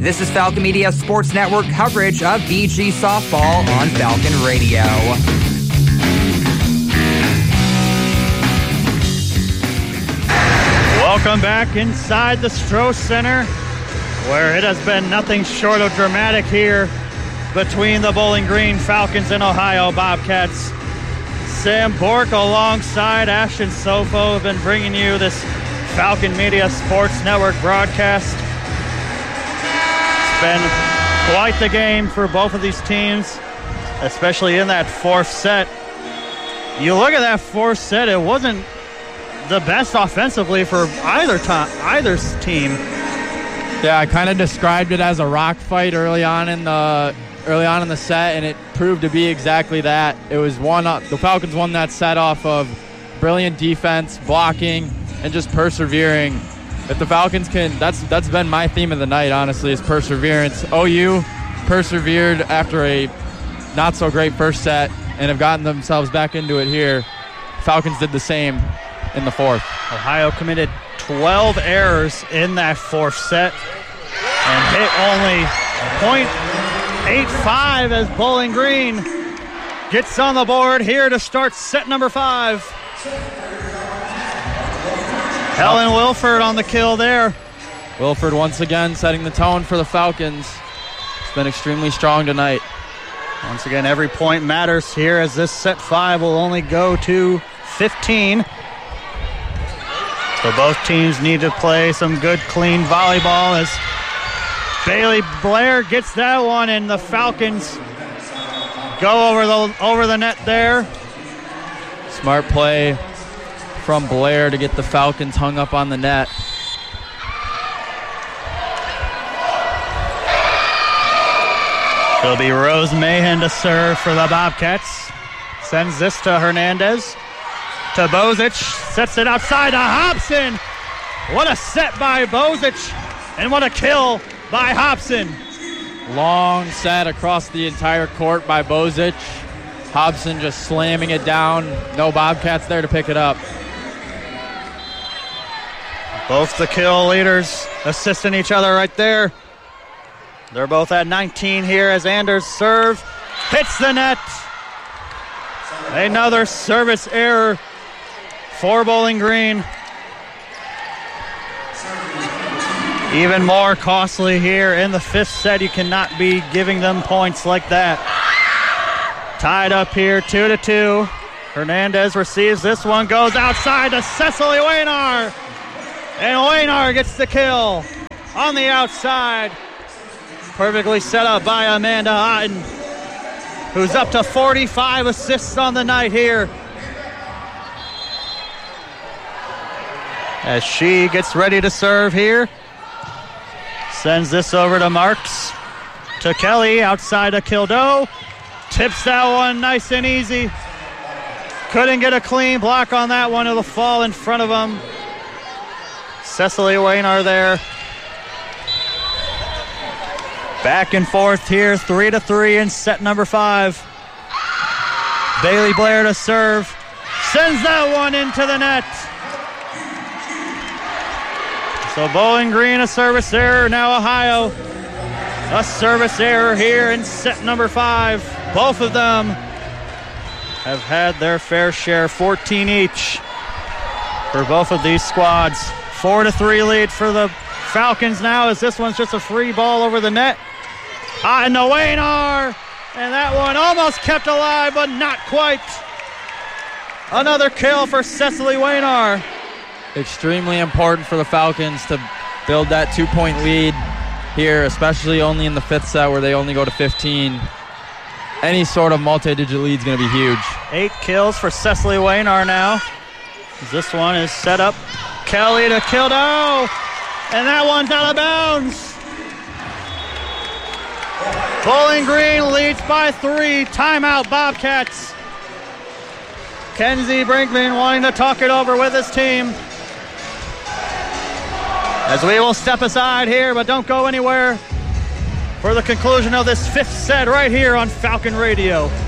This is Falcon Media Sports Network coverage of BG Softball on Falcon Radio. Welcome back inside the Stroh Center, where it has been nothing short of dramatic here between the Bowling Green Falcons and Ohio Bobcats. Sam Bork alongside Ashton Sofo have been bringing you this Falcon Media Sports Network broadcast. It's been quite the game for both of these teams, especially in that fourth set. You look at that fourth set, it wasn't the best offensively for either's team. Yeah, I kind of described it as a rock fight early on in the set, and it proved to be exactly that. It was the Falcons won that set off of brilliant defense, blocking, and just persevering. If the Falcons can, that's been my theme of the night, honestly, is perseverance. OU persevered after a not so great first set and have gotten themselves back into it here. Falcons did the same in the fourth. Ohio committed 12 errors in that fourth set and hit only .85 as Bowling Green gets on the board here to start set number 5. Helen Wilford on the kill there. Wilford once again setting the tone for the Falcons. It's been extremely strong tonight. Once again, every point matters here as this set 5 will only go to 15. So both teams need to play some good, clean volleyball as Bailey Blair gets that one, and the Falcons go over the net there. Smart play from Blair to get the Falcons hung up on the net. It'll be Rose Mahan to serve for the Bobcats. Sends this to Hernandez. To Bozic. Sets it outside to Hobson. What a set by Bozic. And what a kill by Hobson. Long set across the entire court by Bozic. Hobson just slamming it down. No Bobcats there to pick it up. Both the kill leaders assisting each other right there. They're both at 19 here as Anders' serve hits the net. Another service error for Bowling Green. Even more costly here in the fifth set. You cannot be giving them points like that. Tied up here 2-2. Hernandez receives this one, goes outside to Cecily Waynar. And Waynar gets the kill on the outside. Perfectly set up by Amanda Otten, who's up to 45 assists on the night here. As she gets ready to serve here. Sends this over to Marks. To Kelly outside of Kildow. Tips that one nice and easy. Couldn't get a clean block on that one. It'll fall in front of him. Cecily Waynar there. Back and forth here, 3-3 in set number 5. Bailey Blair to serve. Sends that one into the net. So Bowling Green a service error. Now Ohio a service error here in set number 5. Both of them have had their fair share, 14 each for both of these squads. 4-3 lead for the Falcons now as this one's just a free ball over the net. And the Waynar, and that one almost kept alive, but not quite. Another kill for Cecily Waynar. Extremely important for the Falcons to build that 2-point lead here, especially only in the fifth set where they only go to 15. Any sort of multi-digit lead is going to be huge. 8 kills for Cecily Waynar now. This one is set up. Kelly to Kildow, and that one's out of bounds. Bowling Green leads by 3. Timeout, Bobcats. Kenzie Brinkman wanting to talk it over with his team. As we will step aside here, but don't go anywhere for the conclusion of this fifth set right here on Falcon Radio.